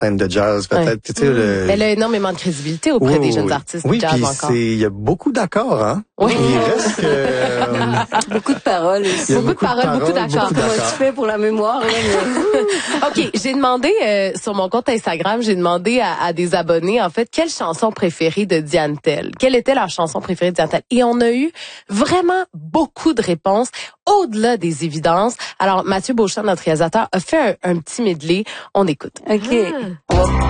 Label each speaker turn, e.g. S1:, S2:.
S1: scène de jazz, peut-être. Tu sais,
S2: Elle a énormément de crédibilité auprès des jeunes artistes de jazz encore.
S1: Oui, il y a beaucoup d'accords, hein.
S2: Oui.
S1: Il reste que...
S3: beaucoup de paroles aussi.
S2: Beaucoup de paroles, beaucoup d'accords.
S3: Comment tu fais pour la mémoire, là, mais...
S2: OK, j'ai demandé sur mon compte Instagram, j'ai demandé à des abonnés, en fait, quelle chanson préférée de Diane Tell? Quelle était leur chanson préférée de Diane Tell? Et on a eu vraiment beaucoup de réponses, au-delà des évidences. Alors, Mathieu Beauchamp, notre réalisateur, a fait un petit medley. On écoute.
S3: OK.